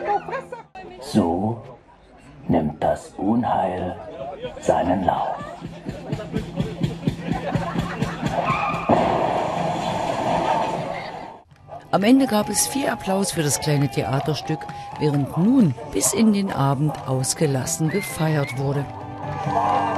So nimmt das Unheil seinen Lauf. Am Ende gab es viel Applaus für das kleine Theaterstück, während nun bis in den Abend ausgelassen gefeiert wurde.